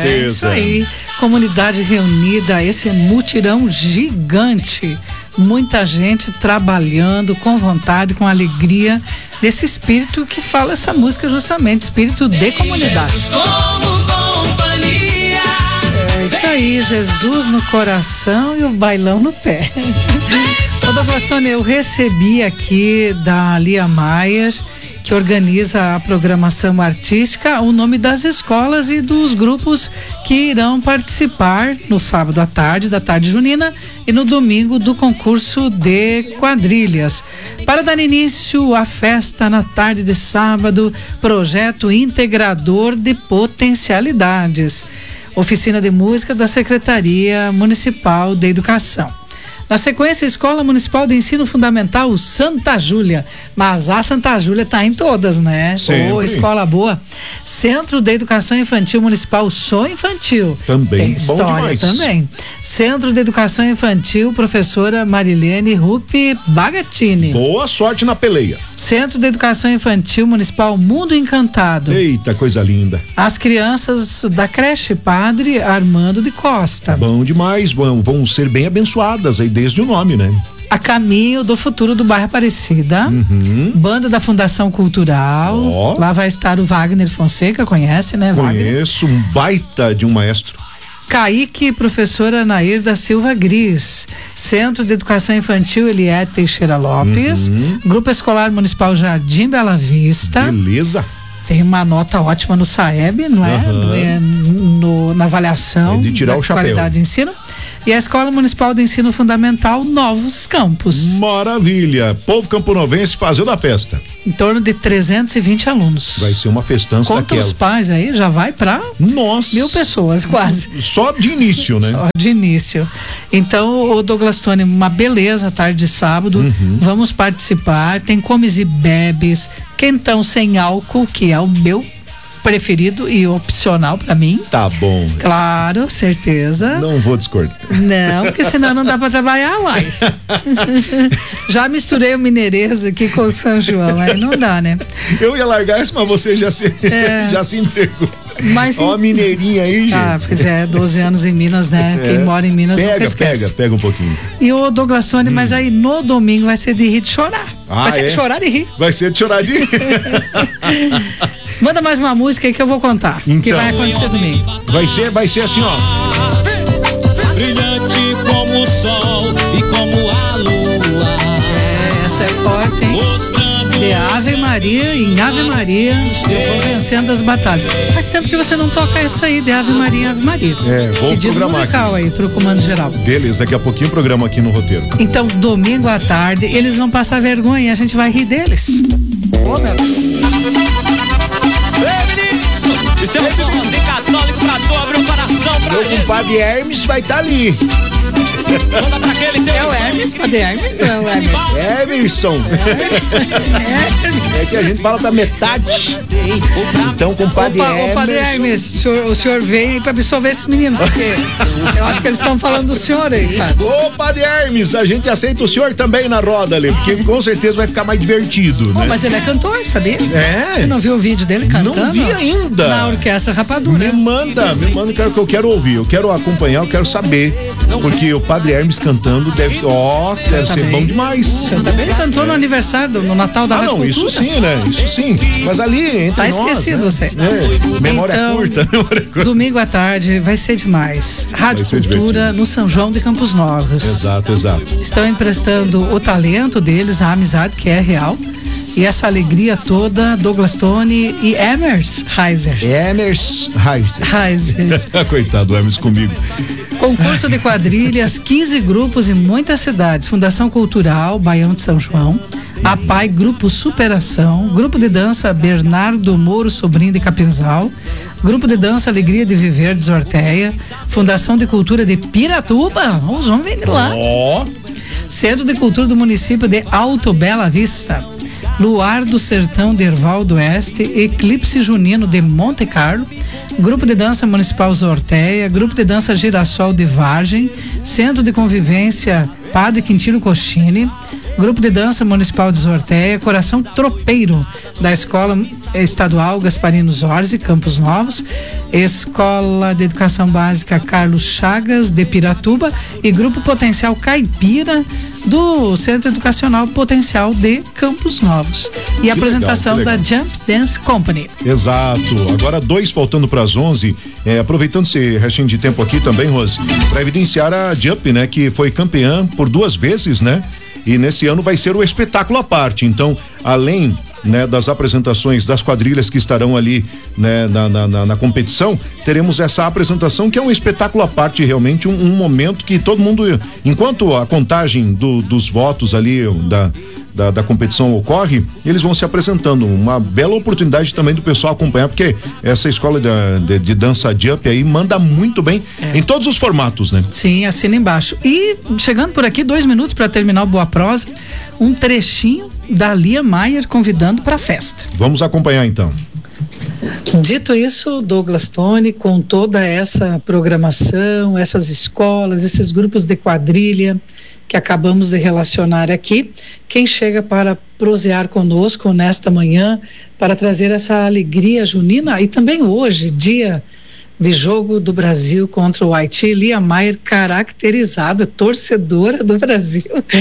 certeza. É isso aí, comunidade reunida, esse mutirão gigante. Muita gente trabalhando com vontade, com alegria, desse espírito que fala essa música justamente, espírito de comunidade. É isso aí, Jesus no coração e o bailão no pé. Ô Douglas Tony, eu recebi aqui da Lia Maier, que organiza a programação artística, o nome das escolas e dos grupos que irão participar no sábado à tarde, da tarde junina, e no domingo do concurso de quadrilhas. Para dar início à festa na tarde de sábado, projeto integrador de potencialidades. Oficina de música da Secretaria Municipal de Educação. Na sequência, Escola Municipal de Ensino Fundamental Santa Júlia. Mas a Santa Júlia está em todas, né? Ô, escola boa. Centro de Educação Infantil Municipal Som Infantil. Também. Tem história também. Centro de Educação Infantil, professora Marilene Rupi Bagatini. Boa sorte na peleia. Centro de Educação Infantil Municipal Mundo Encantado. Eita, coisa linda. As crianças da creche Padre Armando de Costa. Bom demais, vão ser bem abençoadas aí desde o nome, né? A caminho do futuro do bairro Aparecida. Banda da Fundação Cultural. Lá vai estar o Wagner Fonseca, conhece, né, Wagner? Conheço, um baita de um maestro. Kaique, professora Nair da Silva Gris. Centro de Educação Infantil Eliette Teixeira Lopes. Grupo Escolar Municipal Jardim Bela Vista. Beleza. Tem uma nota ótima no SAEB, não é? Na avaliação de tirar da o chapéu. Qualidade de ensino. E a Escola Municipal de Ensino Fundamental Novos Campos. Maravilha. Povo camponovense fazendo a festa. Em torno de 320 alunos. Vai ser uma festança Conta daquela. os pais aí, já vai para 1.000 pessoas quase. Só de início, né? Só de início. Então, o Douglas Tony, uma beleza, tarde de sábado. Vamos participar. Tem comes e bebes, quentão sem álcool, que é o meu preferido e opcional pra mim. Tá bom. Claro, certeza. Não vou discordar. Não, porque senão não dá pra trabalhar lá. Já misturei o mineirês aqui com o São João, aí não dá, né? Eu ia largar isso, mas você já se entregou. Mas, ó a mineirinha aí, gente. Ah, pois é, 12 anos em Minas, né? Quem mora em Minas nunca esquece. Pega um pouquinho. E o Douglas Tony, mas aí no domingo vai ser de rir de chorar. Vai ser de chorar de rir. Vai ser de chorar de rir. Manda mais uma música aí que eu vou contar. Então, que vai acontecer domingo. Vai ser assim, ó. Brilhante como o sol e como a lua. Essa é forte, hein? De Ave Maria, em Ave Maria, eu vou vencendo as batalhas. Faz tempo que você não toca essa aí de Ave Maria, Ave Maria. Vou pedido programar musical aqui. Aí pro comando geral. Beleza, daqui a pouquinho o programa aqui no roteiro. Então, domingo à tarde, eles vão passar vergonha e a gente vai rir deles. Ô, meu Deus. Ei, menino! Isso é um forrozinho católico pra tu abrir o coração pra Meu compadre Hermes vai estar ali. Manda pra aquele teu. É o Hermes? Cadê Hermes ou é o Hermes? Emerson. É que a gente fala da metade. Então, compadre Hermes. Ô, padre Hermes, o senhor veio pra absorver esse menino, porque eu acho que eles estão falando do senhor aí, padre. Ô, padre Hermes, a gente aceita o senhor também na roda ali, porque com certeza vai ficar mais divertido, né? Mas ele é cantor, sabia? É. Você não viu o vídeo dele cantando? Não vi ainda. Na Orquestra Rapadura. Me manda, que eu quero ouvir, eu quero acompanhar, eu quero saber, porque o padre Hermes cantando deve ser bom demais. Também ele cantou no aniversário, no Natal da Rádio Cultura. Isso sim, né? Isso sim. Mas ali, entre tá nós, esquecido, né? você. Memória curta. Domingo à tarde vai ser demais. Rádio Cultura no São João de Campos Novos. Exato. Estão emprestando o talento deles, a amizade que é real. E essa alegria toda, Douglas Tony e Emers Heiser. Coitado do Hermes comigo. Concurso de quadrilhas, 15 grupos em muitas cidades. Fundação Cultural, Baião de São João. A PAI, Grupo Superação. Grupo de dança Bernardo Moro Sobrinho de Capinzal. Grupo de dança Alegria de Viver de Zorteia. Fundação de Cultura de Piratuba. Os homens vêm de lá. Centro de Cultura do município de Alto Bela Vista. Luar do Sertão de Erval do Oeste, Eclipse Junino de Monte Carlo, Grupo de Dança Municipal Zorteia, Grupo de Dança Girassol de Vargem, Centro de Convivência Padre Quintino Cochini, Grupo de Dança Municipal de Zorteia, Coração Tropeiro da Escola Estadual Gasparino Zorzi, Campos Novos, Escola de Educação Básica Carlos Chagas, de Piratuba, e Grupo Potencial Caipira, do Centro Educacional Potencial de Campos Novos. E a apresentação da Jump Dance Company. Exato. Agora 2 faltando para as 11. Aproveitando esse restinho de tempo aqui também, Rose, para evidenciar a Jump, né, que foi campeã por 2 vezes, né? E nesse ano vai ser o espetáculo à parte. Então, além, né, das apresentações das quadrilhas que estarão ali, né, na competição, teremos essa apresentação que é um espetáculo à parte, realmente um momento que todo mundo, enquanto a contagem dos votos ali da competição ocorre, eles vão se apresentando. Uma bela oportunidade também do pessoal acompanhar, porque essa escola de dança Jump aí manda muito bem em todos os formatos, né? Sim, assina embaixo. E chegando por aqui, 2 minutos para terminar o Boa Prosa, um trechinho da Lia Maier convidando para a festa. Vamos acompanhar então. Dito isso, Douglas Tony, com toda essa programação, essas escolas, esses grupos de quadrilha que acabamos de relacionar aqui, quem chega para prosear conosco nesta manhã, para trazer essa alegria junina, e também hoje, dia de jogo do Brasil contra o Haiti, Lia Maier, caracterizada, torcedora do Brasil,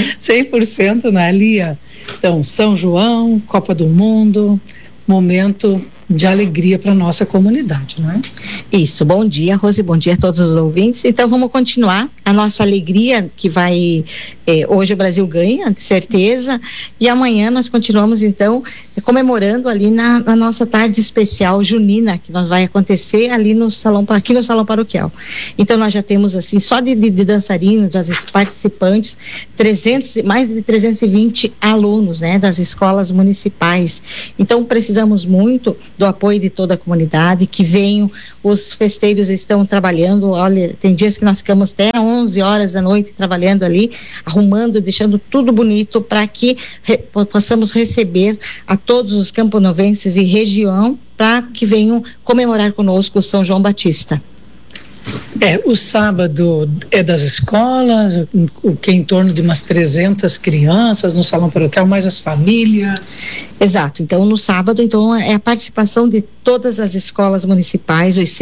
100%, né, Lia? Então, São João, Copa do Mundo, momento de alegria para nossa comunidade, não é? Isso, bom dia, Rose, bom dia a todos os ouvintes. Então vamos continuar a nossa alegria, que vai, hoje o Brasil ganha, de certeza, e amanhã nós continuamos então comemorando ali na nossa tarde especial junina, que nós vai acontecer ali no salão, aqui no salão paroquial. Então nós já temos assim, só de dançarinos, das participantes, mais de 320 alunos, né, das escolas municipais. Então precisamos muito do apoio de toda a comunidade, que venham, os festeiros estão trabalhando, olha, tem dias que nós ficamos até 11 horas da noite trabalhando ali, arrumando, deixando tudo bonito para que possamos receber a todos os camponovenses e região para que venham comemorar conosco o São João Batista. O sábado é das escolas, o que é em torno de umas 300 crianças no salão paroquial, mais as famílias. Exato, então no sábado então é a participação de todas as escolas municipais, os